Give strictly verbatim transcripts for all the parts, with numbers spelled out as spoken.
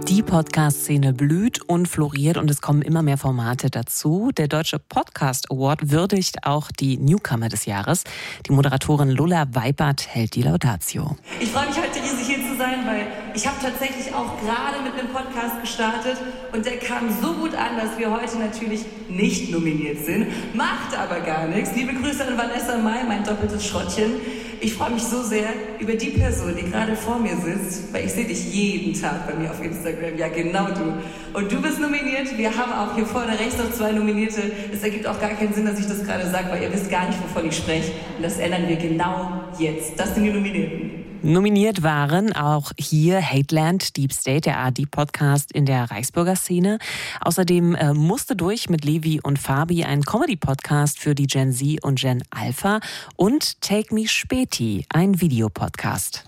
Die Podcast-Szene blüht und floriert und es kommen immer mehr Formate dazu. Der Deutsche Podcast Award würdigt auch die Newcomer des Jahres. Die Moderatorin Lola Weipert hält die Laudatio. Ich freue mich heute riesig hier zu sein, weil ich habe tatsächlich auch gerade mit einem Podcast gestartet und der kam so gut an, dass wir heute natürlich nicht nominiert sind. Macht aber gar nichts. Liebe Grüße an Vanessa Mai, mein doppeltes Schrottchen. Ich freue mich so sehr über die Person, die gerade vor mir sitzt, weil ich sehe dich jeden Tag bei mir auf Instagram. Ja, genau du. Und du bist nominiert. Wir haben auch hier vorne rechts noch zwei Nominierte. Es ergibt auch gar keinen Sinn, dass ich das gerade sage, weil ihr wisst gar nicht, wovon ich spreche. Und das ändern wir genau jetzt. Das sind die Nominierten. Nominiert waren auch hier Hateland, Deep State, der A R D-Podcast in der Reichsbürgerszene. Außerdem äh, musste durch mit Levi und Fabi ein Comedy-Podcast für die Gen Z und Gen Alpha und Take Me Späti, ein Videopodcast.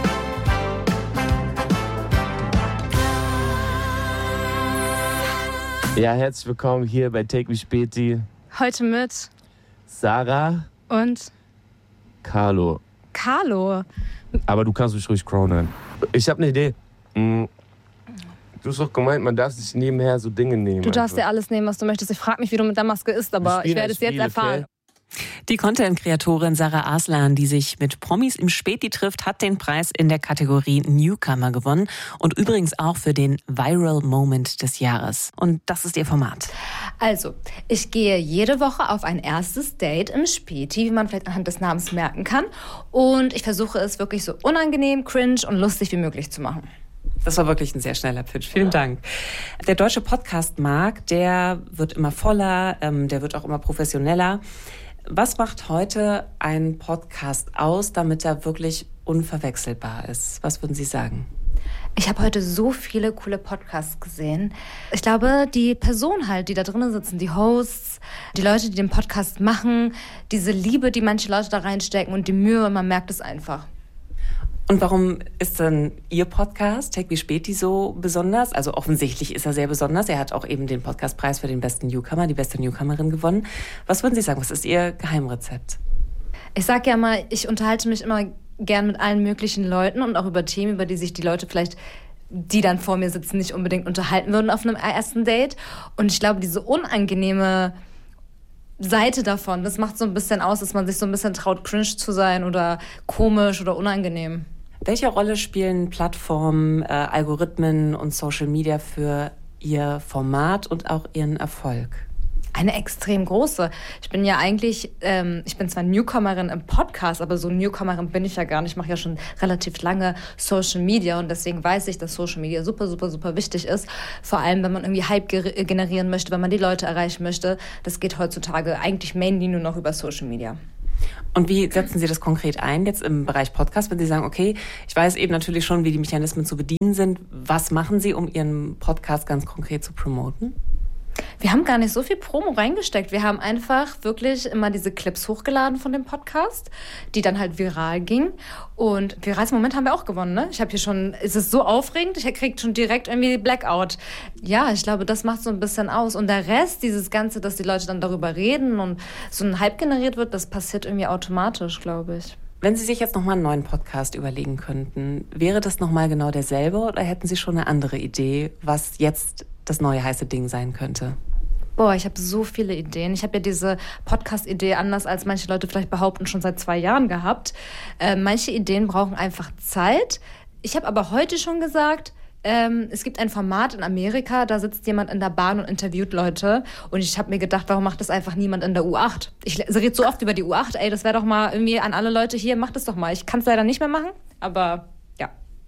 Ja, herzlich willkommen hier bei Take Me Späti. Heute mit Sarah und Carlo. Carlo. Aber du kannst mich ruhig crownen. Ich habe eine Idee. Du hast doch gemeint, man darf sich nebenher so Dinge nehmen. Du darfst dir alles nehmen, was du möchtest. Ich frage mich, wie du mit der Maske isst, aber ich werde es jetzt erfahren. Die Content-Kreatorin Sarah Arslan, die sich mit Promis im Späti trifft, hat den Preis in der Kategorie Newcomer gewonnen und übrigens auch für den Viral Moment des Jahres. Und das ist ihr Format. Also, ich gehe jede Woche auf ein erstes Date im Späti, wie man vielleicht anhand des Namens merken kann. Und ich versuche es wirklich so unangenehm, cringe und lustig wie möglich zu machen. Das war wirklich ein sehr schneller Pitch. Vielen Dank. Der deutsche Podcast-Markt, der wird immer voller, der wird auch immer professioneller. Was macht heute ein Podcast aus, damit er wirklich unverwechselbar ist? Was würden Sie sagen? Ich habe heute so viele coole Podcasts gesehen. Ich glaube, die Personen halt, die da drinnen sitzen, die Hosts, die Leute, die den Podcast machen, diese Liebe, die manche Leute da reinstecken und die Mühe, man merkt es einfach. Und warum ist denn Ihr Podcast, Take Me Späti, so besonders? Also offensichtlich ist er sehr besonders. Er hat auch eben den Podcastpreis für den besten Newcomer, die beste Newcomerin gewonnen. Was würden Sie sagen, was ist Ihr Geheimrezept? Ich sag ja mal, ich unterhalte mich immer gern mit allen möglichen Leuten und auch über Themen, über die sich die Leute vielleicht, die dann vor mir sitzen, nicht unbedingt unterhalten würden auf einem ersten Date. Und ich glaube, diese unangenehme Seite davon, das macht so ein bisschen aus, dass man sich so ein bisschen traut, cringe zu sein oder komisch oder unangenehm. Welche Rolle spielen Plattformen, äh, Algorithmen und Social Media für Ihr Format und auch Ihren Erfolg? Eine extrem große. Ich bin ja eigentlich, ähm, ich bin zwar Newcomerin im Podcast, aber so Newcomerin bin ich ja gar nicht. Ich mache ja schon relativ lange Social Media und deswegen weiß ich, dass Social Media super, super, super wichtig ist. Vor allem, wenn man irgendwie Hype ger- generieren möchte, wenn man die Leute erreichen möchte. Das geht heutzutage eigentlich mainly nur noch über Social Media. Und wie setzen Sie das konkret ein jetzt im Bereich Podcast, wenn Sie sagen, okay, ich weiß eben natürlich schon, wie die Mechanismen zu bedienen sind. Was machen Sie, um Ihren Podcast ganz konkret zu promoten? Wir haben gar nicht so viel Promo reingesteckt. Wir haben einfach wirklich immer diese Clips hochgeladen von dem Podcast, die dann halt viral gingen. Und virales Moment haben wir auch gewonnen, ne? Ich habe hier schon, es ist so aufregend, ich kriege schon direkt irgendwie Blackout. Ja, ich glaube, das macht so ein bisschen aus. Und der Rest, dieses Ganze, dass die Leute dann darüber reden und so ein Hype generiert wird, das passiert irgendwie automatisch, glaube ich. Wenn Sie sich jetzt nochmal einen neuen Podcast überlegen könnten, wäre das nochmal genau derselbe oder hätten Sie schon eine andere Idee, was jetzt das neue heiße Ding sein könnte? Boah, ich habe so viele Ideen. Ich habe ja diese Podcast-Idee, anders als manche Leute vielleicht behaupten, schon seit zwei Jahren gehabt. Äh, manche Ideen brauchen einfach Zeit. Ich habe aber heute schon gesagt, ähm, es gibt ein Format in Amerika, da sitzt jemand in der Bahn und interviewt Leute. Und ich habe mir gedacht, warum macht das einfach niemand in der U acht? Ich rede so oft über die U acht, ey, das wäre doch mal irgendwie an alle Leute hier, macht das doch mal. Ich kann es leider nicht mehr machen, aber ja.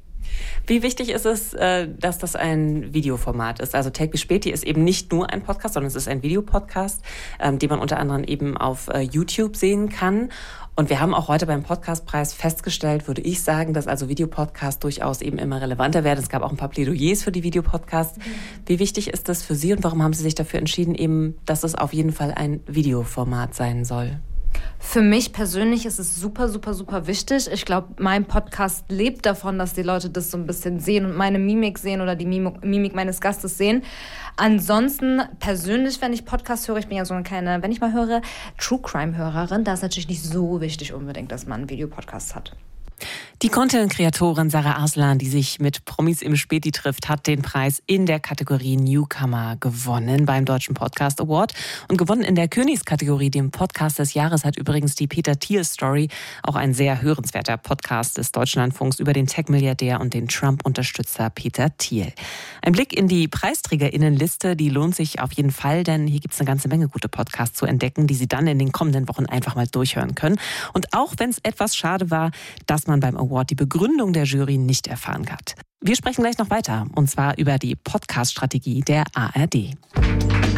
Wie wichtig ist es, dass das ein Videoformat ist? Also Take Me Späti ist eben nicht nur ein Podcast, sondern es ist ein Videopodcast, den man unter anderem eben auf YouTube sehen kann. Und wir haben auch heute beim Podcastpreis festgestellt, würde ich sagen, dass also Videopodcasts durchaus eben immer relevanter werden. Es gab auch ein paar Plädoyers für die Videopodcasts. Mhm. Wie wichtig ist das für Sie und warum haben Sie sich dafür entschieden, eben, dass es auf jeden Fall ein Videoformat sein soll? Für mich persönlich ist es super, super, super wichtig. Ich glaube, mein Podcast lebt davon, dass die Leute das so ein bisschen sehen und meine Mimik sehen oder die Mimik meines Gastes sehen. Ansonsten persönlich, wenn ich Podcast höre, ich bin ja so eine kleine, wenn ich mal höre, True-Crime-Hörerin, da ist natürlich nicht so wichtig unbedingt, dass man einen Videopodcast hat. Die Content-Kreatorin Sarah Arslan, die sich mit Promis im Späti trifft, hat den Preis in der Kategorie Newcomer gewonnen beim Deutschen Podcast Award. Und gewonnen in der Königskategorie, dem Podcast des Jahres, hat übrigens die Peter Thiel-Story, auch ein sehr hörenswerter Podcast des Deutschlandfunks über den Tech-Milliardär und den Trump-Unterstützer Peter Thiel. Ein Blick in die PreisträgerInnenliste, die lohnt sich auf jeden Fall, denn hier gibt es eine ganze Menge gute Podcasts zu entdecken, die Sie dann in den kommenden Wochen einfach mal durchhören können. Und auch wenn es etwas schade war, dass man beim Award die Begründung der Jury nicht erfahren hat. Wir sprechen gleich noch weiter, und zwar über die Podcast-Strategie der A R D.